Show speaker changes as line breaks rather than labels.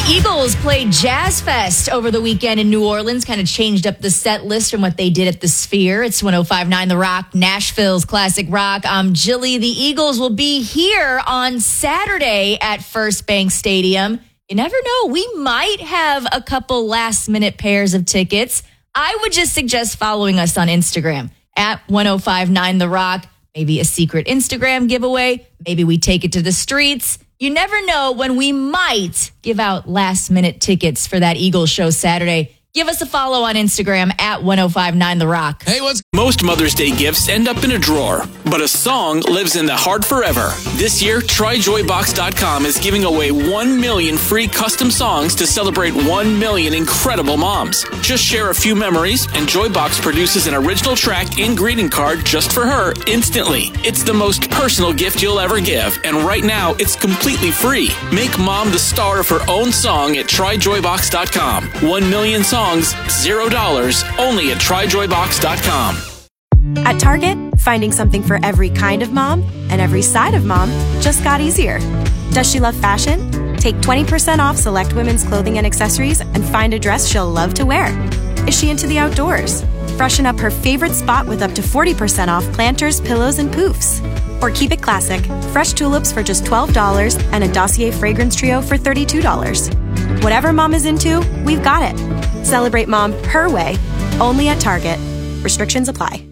Eagles played Jazz Fest over the weekend in New Orleans, kind of changed up the set list from what they did at the Sphere. It's 105.9 The Rock, Nashville's classic rock. I'm Jilly. The Eagles will be here on Saturday at First Bank Stadium. You never know. We might have a couple last-minute pairs of tickets. I would just suggest following us on Instagram at 105.9 The Rock. Maybe a secret Instagram giveaway. Maybe we take it to the streets. You never know when we might give out last-minute tickets for that Eagles show Saturday. Give us a follow on Instagram at 105.9 The Rock.
Hey, most Mother's Day gifts end up in a drawer, but a song lives in the heart forever. This year, TryJoyBox.com is giving away 1 million free custom songs to celebrate 1 million incredible moms. Just share a few memories, and Joybox produces an original track and greeting card just for her instantly. It's the most personal gift you'll ever give, and right now, it's completely free. Make mom the star of her own song at TryJoyBox.com. 1 million songs, $0, only at TryJoyBox.com.
At Target, finding something for every kind of mom and every side of mom just got easier. Does she love fashion? Take 20% off select women's clothing and accessories and find a dress she'll love to wear. Is she into the outdoors? Freshen up her favorite spot with up to 40% off planters, pillows, and poofs. Or keep it classic, fresh tulips for just $12 and a Dossier fragrance trio for $32. Whatever mom is into, we've got it. Celebrate mom her way, only at Target. Restrictions apply.